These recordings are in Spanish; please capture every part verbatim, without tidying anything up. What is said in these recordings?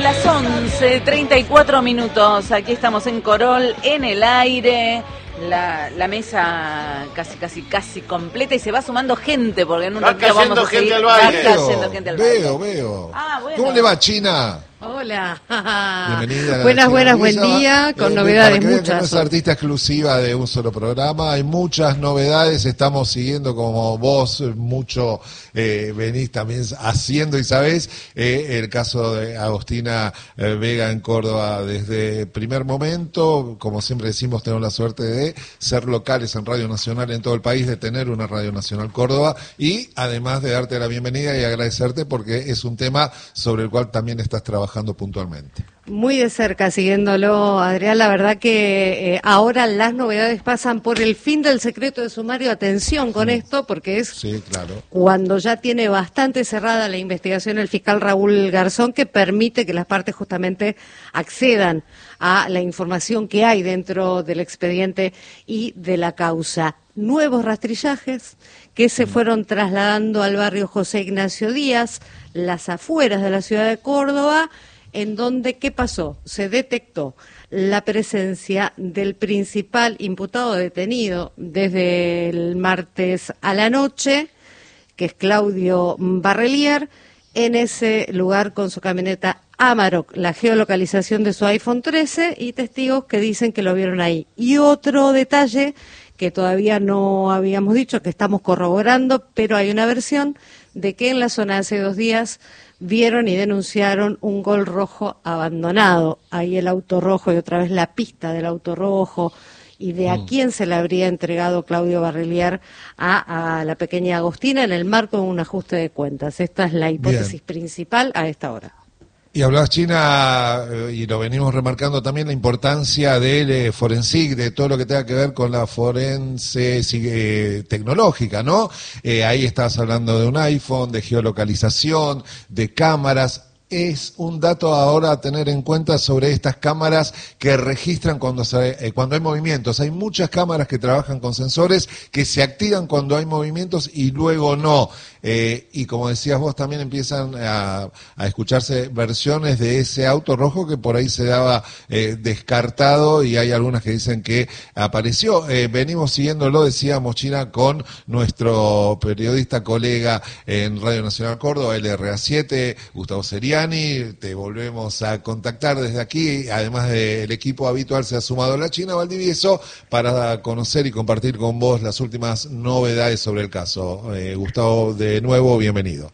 las once treinta y cuatro minutos, aquí estamos en Corol, en el aire, la, la mesa casi casi casi completa y se va sumando gente, porque en un ratito vamos a seguir. Gente al baile. Va cayendo gente al baile. Veo, veo. Ah, bueno. ¿Cómo le va, China? Hola. Bienvenida. Buenas, buenas, buen día, con eh, novedades para que vean muchas. que no es artista exclusiva de un solo programa, hay muchas novedades, estamos siguiendo como vos mucho eh, venís también haciendo y sabés, eh, el caso de Agostina eh, Vega en Córdoba desde el primer momento, como siempre decimos, tenemos la suerte de ser locales en Radio Nacional en todo el país, de tener una Radio Nacional Córdoba y además de darte la bienvenida y agradecerte porque es un tema sobre el cual también estás trabajando puntualmente. Muy de cerca, siguiéndolo, Adrián. La verdad que eh, ahora las novedades pasan por el fin del secreto de sumario. Atención con esto, porque es sí, claro. Cuando ya tiene bastante cerrada la investigación el fiscal Raúl Garzón, que permite que las partes justamente accedan a la información que hay dentro del expediente y de la causa. Nuevos rastrillajes que se fueron trasladando al barrio José Ignacio Díaz, las afueras de la ciudad de Córdoba, en donde, ¿qué pasó? Se detectó la presencia del principal imputado detenido desde el martes a la noche, que es Claudio Barrelier, en ese lugar con su camioneta Amarok, la geolocalización de su iPhone trece y testigos que dicen que lo vieron ahí. Y otro detalle que todavía no habíamos dicho, que estamos corroborando, pero hay una versión de que en la zona hace dos días vieron y denunciaron un Gol rojo abandonado. Ahí el auto rojo y otra vez la pista del auto rojo y de a quién se le habría entregado Claudio Barrelier a, a la pequeña Agostina en el marco de un ajuste de cuentas. Esta es la hipótesis Bien. principal a esta hora. Y hablabas, China, y lo venimos remarcando también, la importancia del eh, forensic, de todo lo que tenga que ver con la forense eh, tecnológica, ¿no? Eh, ahí estabas hablando de un iPhone, de geolocalización, de cámaras. Es un dato ahora a tener en cuenta sobre estas cámaras que registran cuando se, eh, cuando hay movimientos. Hay muchas cámaras que trabajan con sensores que se activan cuando hay movimientos y luego no. Eh, y como decías vos, también empiezan a, a escucharse versiones de ese auto rojo que por ahí se daba eh, descartado y hay algunas que dicen que apareció. Eh, venimos siguiéndolo, decíamos, China, con nuestro periodista colega en Radio Nacional Córdoba, L R A siete, Gustavo Seriani. Te volvemos a contactar desde aquí, además del equipo habitual se ha sumado la China Valdivieso para conocer y compartir con vos las últimas novedades sobre el caso. Eh, Gustavo, de nuevo, bienvenido.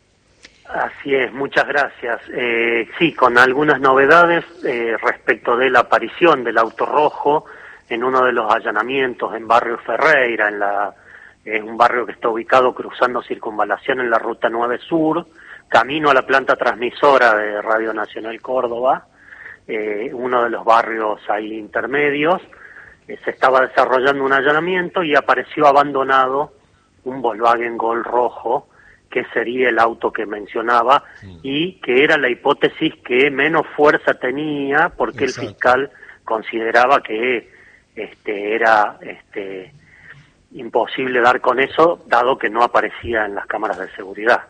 Así es, muchas gracias. Eh, sí, con algunas novedades eh, respecto de la aparición del auto rojo en uno de los allanamientos en Barrio Ferreira, en la en un barrio que está ubicado cruzando Circunvalación en la Ruta nueve Sur, camino a la planta transmisora de Radio Nacional Córdoba, eh, uno de los barrios ahí intermedios. Eh, se estaba desarrollando un allanamiento y apareció abandonado un Volkswagen Gol rojo, que sería el auto que mencionaba, sí. y que era la hipótesis que menos fuerza tenía, porque Exacto. el fiscal consideraba que este era este imposible dar con eso, dado que no aparecía en las cámaras de seguridad.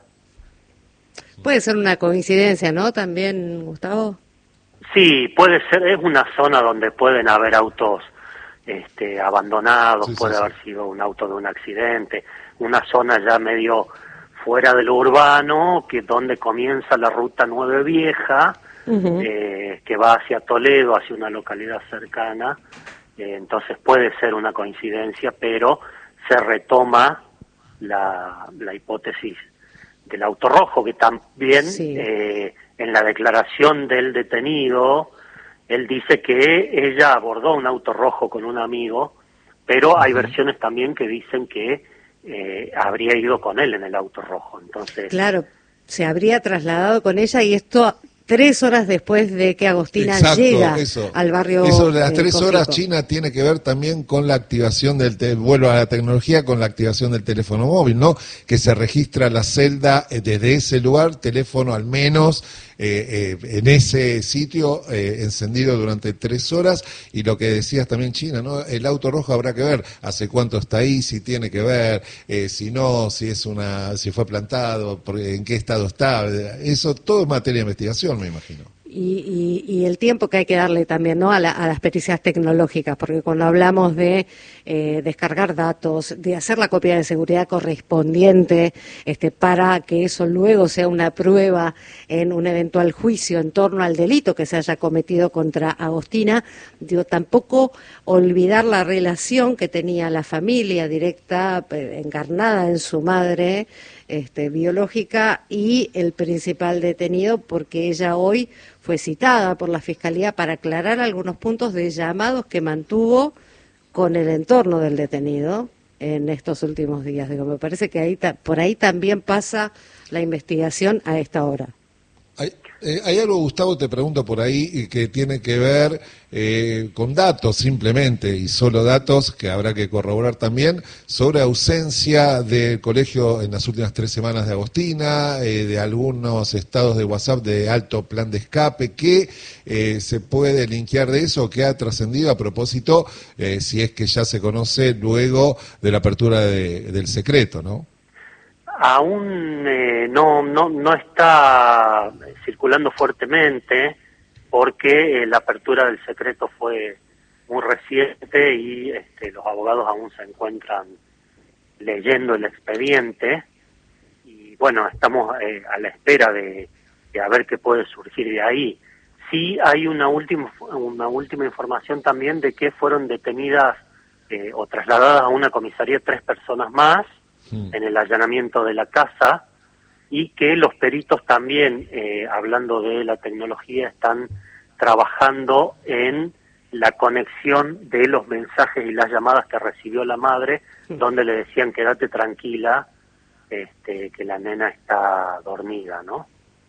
Puede ser una coincidencia, ¿no? También, Gustavo. Sí, puede ser. Es una zona donde pueden haber autos este, abandonados, sí, puede sí, haber sí. sido un auto de un accidente, una zona ya medio fuera de lo urbano, que donde comienza la Ruta nueve Vieja, uh-huh. eh, que va hacia Toledo, hacia una localidad cercana. Eh, entonces puede ser una coincidencia, pero se retoma la, la hipótesis del auto rojo, que también sí. eh, en la declaración del detenido, él dice que ella abordó un auto rojo con un amigo, pero hay uh-huh. versiones también que dicen que eh, habría ido con él en el auto rojo. Entonces, claro, se habría trasladado con ella y esto tres horas después de que Agostina Exacto, llega eso. al barrio. Eso de las eh, tres Cofico. horas, China, tiene que ver también con la activación del, te- vuelvo a la tecnología, con la activación del teléfono móvil, ¿no? Que se registra la celda eh, desde ese lugar, teléfono al menos, eh, eh, en ese sitio, eh, encendido durante tres horas, y lo que decías también, China, ¿no? El auto rojo habrá que ver hace cuánto está ahí, si tiene que ver, eh, si no, si es una, si fue plantado, por- en qué estado está, eso todo es materia de investigación, me imagino. Y, y, y el tiempo que hay que darle también, ¿no?, a, la, a las pericias tecnológicas, porque cuando hablamos de eh, descargar datos, de hacer la copia de seguridad correspondiente, este, para que eso luego sea una prueba en un eventual juicio en torno al delito que se haya cometido contra Agostina, digo, tampoco olvidar la relación que tenía la familia directa, encarnada en su madre, Este, biológica, y el principal detenido, porque ella hoy fue citada por la Fiscalía para aclarar algunos puntos de llamados que mantuvo con el entorno del detenido en estos últimos días. Digo, me parece que ahí por ahí también pasa la investigación a esta hora. Hay, eh, hay algo, Gustavo, te pregunto por ahí, que tiene que ver eh, con datos simplemente, y solo datos que habrá que corroborar también, sobre ausencia del colegio en las últimas tres semanas de Agostina, eh, de algunos estados de WhatsApp de alto plan de escape. ¿Qué eh, se puede linkear de eso? ¿Qué ha trascendido a propósito, eh, si es que ya se conoce luego de la apertura de, del secreto, ¿no? Aún eh, no, no, no está circulando fuertemente porque eh, la apertura del secreto fue muy reciente y este, los abogados aún se encuentran leyendo el expediente y bueno, estamos eh, a la espera de, de a ver qué puede surgir de ahí. Sí hay una última, una última información también de que fueron detenidas eh, o trasladadas a una comisaría tres personas más en el allanamiento de la casa, y que los peritos también, eh, hablando de la tecnología, están trabajando en la conexión de los mensajes y las llamadas que recibió la madre, donde le decían quédate tranquila, este, que la nena está dormida, ¿no?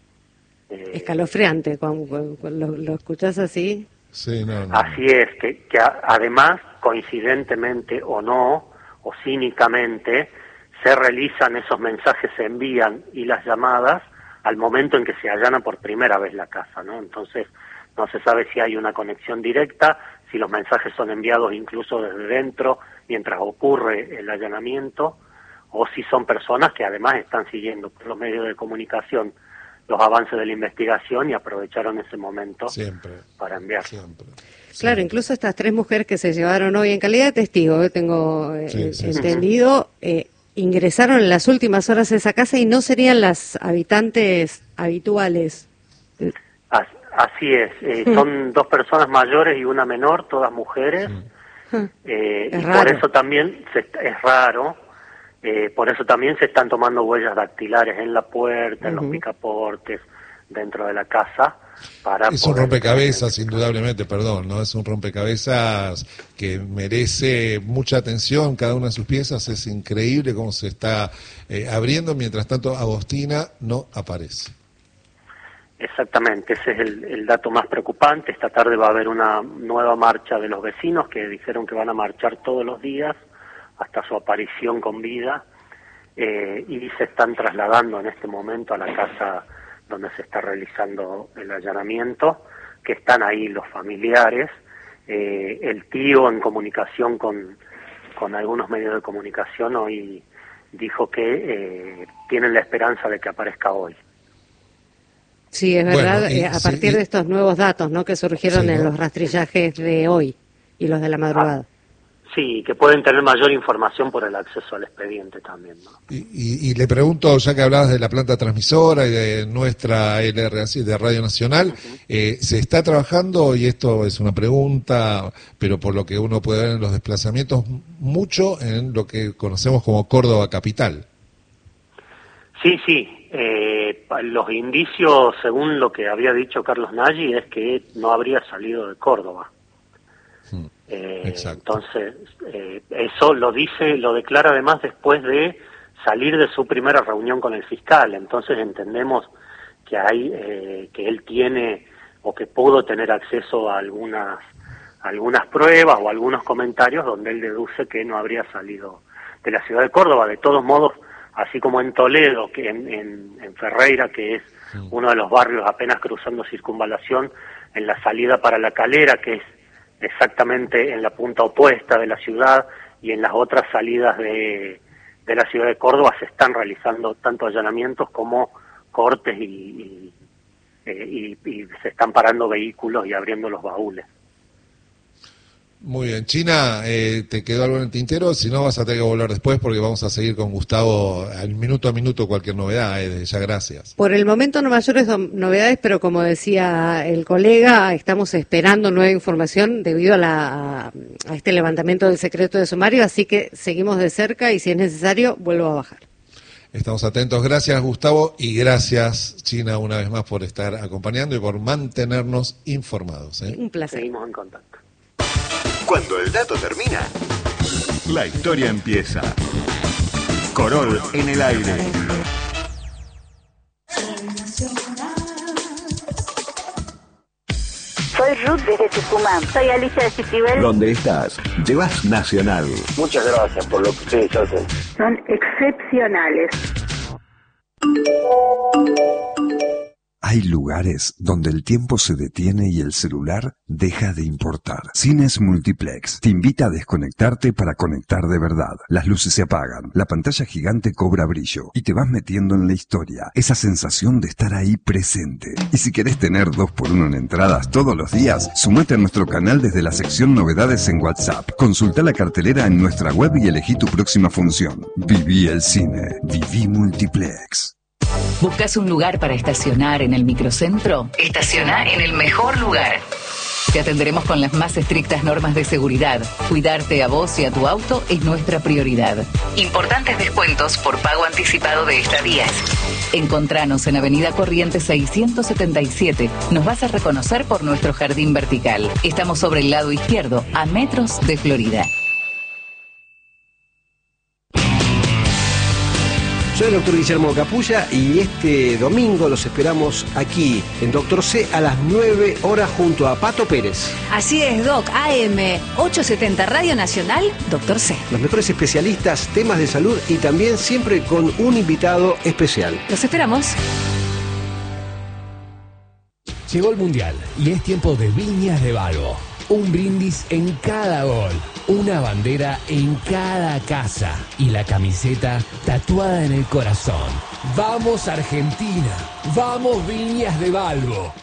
Eh, Escalofriante, cuando, cuando lo, lo escuchás así. Sí, no, no. Así es, que, que a, además, coincidentemente o no, o cínicamente, se realizan esos mensajes, se envían, y las llamadas al momento en que se allana por primera vez la casa, ¿no? Entonces, no se sabe si hay una conexión directa, si los mensajes son enviados incluso desde dentro mientras ocurre el allanamiento, o si son personas que además están siguiendo por los medios de comunicación los avances de la investigación y aprovecharon ese momento Siempre, para enviar. Siempre. Claro, incluso estas tres mujeres que se llevaron hoy en calidad de testigo, eh, tengo eh, Sí, sí, entendido, eh, ingresaron en las últimas horas a esa casa y no serían las habitantes habituales. As, así es, eh, son dos personas mayores y una menor, todas mujeres, eh, Es y raro. por eso también se, es raro, eh, por eso también se están tomando huellas dactilares en la puerta, en los picaportes, dentro de la casa. Para Es un poder rompecabezas, tener... indudablemente, perdón, ¿no? Es un rompecabezas que merece mucha atención, cada una de sus piezas. Es increíble cómo se está eh, abriendo, mientras tanto Agostina no aparece. Exactamente, ese es el, el dato más preocupante. Esta tarde va a haber una nueva marcha de los vecinos que dijeron que van a marchar todos los días hasta su aparición con vida, eh, y se están trasladando en este momento a la casa donde se está realizando el allanamiento, que están ahí los familiares, eh, el tío en comunicación con, con algunos medios de comunicación hoy dijo que eh, tienen la esperanza de que aparezca hoy. Sí, es verdad, Bueno, y- eh, a sí, partir y- de estos nuevos datos, ¿no?, que surgieron Sí, en ¿no? los rastrillajes de hoy y los de la madrugada. Sí, que pueden tener mayor información por el acceso al expediente también, ¿no? Y, y, y le pregunto, ya que hablabas de la planta transmisora y de nuestra L R A C de Radio Nacional, eh, ¿se está trabajando, y esto es una pregunta, pero por lo que uno puede ver en los desplazamientos, mucho en lo que conocemos como Córdoba Capital? Sí, sí. Eh, los indicios, según lo que había dicho Carlos Nagy, es que no habría salido de Córdoba. Hmm, Eh, exacto. entonces, eh, eso lo dice, lo declara además después de salir de su primera reunión con el fiscal. Entonces entendemos que hay, eh, que él tiene o que pudo tener acceso a algunas, algunas pruebas o algunos comentarios donde él deduce que no habría salido de la ciudad de Córdoba. De todos modos, así como en Toledo, que en, en, en Ferreira, que es uno de los barrios apenas cruzando Circunvalación, en la salida para La Calera, que es exactamente en la punta opuesta de la ciudad, y en las otras salidas de, de la ciudad de Córdoba se están realizando tanto allanamientos como cortes y, y, eh, y, y se están parando vehículos y abriendo los baúles. Muy bien. China, eh, ¿te quedó algo en el tintero? Si no, vas a tener que volver después porque vamos a seguir con Gustavo al minuto a minuto cualquier novedad. Eh, desde ya, gracias. Por el momento no mayores novedades, pero como decía el colega, estamos esperando nueva información debido a, la, a este levantamiento del secreto de sumario, así que seguimos de cerca y si es necesario, vuelvo a bajar. Estamos atentos. Gracias, Gustavo, y gracias, China, una vez más por estar acompañando y por mantenernos informados. ¿eh? Un placer. Seguimos en contacto. Cuando el dato termina, la historia empieza. Corol en el aire. Soy Ruth desde Tucumán. Soy Alicia de Citibel. ¿Dónde estás? Llevas Nacional. Muchas gracias por lo que ustedes hacen. Son excepcionales. Hay lugares donde el tiempo se detiene y el celular deja de importar. Cines Multiplex te invita a desconectarte para conectar de verdad. Las luces se apagan, la pantalla gigante cobra brillo y te vas metiendo en la historia. Esa sensación de estar ahí presente. Y si querés tener dos por uno en entradas todos los días, sumate a nuestro canal desde la sección Novedades en WhatsApp. Consulta la cartelera en nuestra web y elegí tu próxima función. Viví el cine. Viví Multiplex. ¿Buscas un lugar para estacionar en el microcentro? Estaciona en el mejor lugar. Te atenderemos con las más estrictas normas de seguridad. Cuidarte a vos y a tu auto es nuestra prioridad. Importantes descuentos por pago anticipado de estadías. Encontranos en Avenida Corrientes seiscientos setenta y siete. Nos vas a reconocer por nuestro jardín vertical. Estamos sobre el lado izquierdo, a metros de Florida. Soy el doctor Guillermo Capulla y este domingo los esperamos aquí en Doctor C a las nueve horas junto a Pato Pérez. Así es, Doc. A M ochocientos setenta Radio Nacional, Doctor C. Los mejores especialistas, temas de salud y también siempre con un invitado especial. Los esperamos. Llegó el Mundial y es tiempo de Viñas de Balbo. Un brindis en cada gol, una bandera en cada casa y la camiseta tatuada en el corazón. ¡Vamos Argentina! ¡Vamos Viñas de Balbo!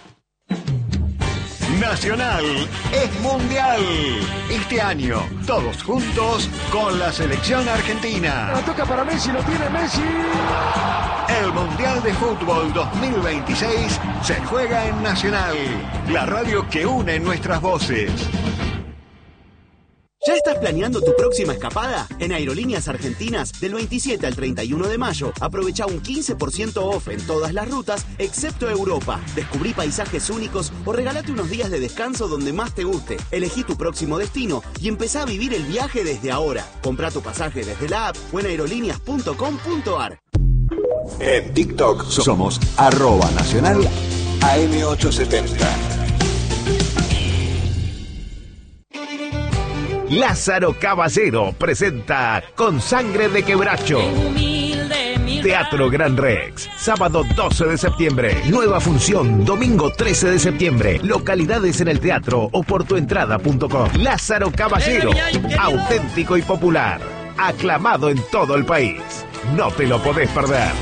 Nacional es mundial. Este año, todos juntos con la selección argentina. La toca para Messi, lo tiene Messi. El Mundial de Fútbol dos mil veintiséis se juega en Nacional, la radio que une nuestras voces. ¿Ya estás planeando tu próxima escapada? En Aerolíneas Argentinas, del veintisiete al treinta y uno de mayo, aprovecha un quince por ciento off en todas las rutas, excepto Europa. Descubrí paisajes únicos o regalate unos días de descanso donde más te guste. Elegí tu próximo destino y empezá a vivir el viaje desde ahora. Comprá tu pasaje desde la app o en aerolíneas punto com punto ar. En TikTok somos arroba nacional A M ochocientos setenta. Lázaro Caballero presenta Con Sangre de Quebracho. Teatro Gran Rex, sábado doce de septiembre. Nueva función, domingo trece de septiembre. Localidades en el teatro o por tuentrada punto com. Lázaro Caballero, auténtico y popular. Aclamado en todo el país. No te lo podés perder.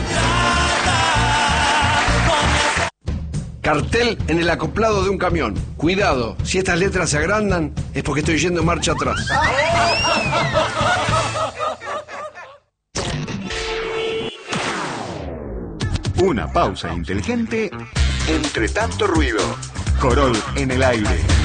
Cartel en el acoplado de un camión. Cuidado, si estas letras se agrandan es porque estoy yendo en marcha atrás. Una pausa inteligente entre tanto ruido. Corol en el aire.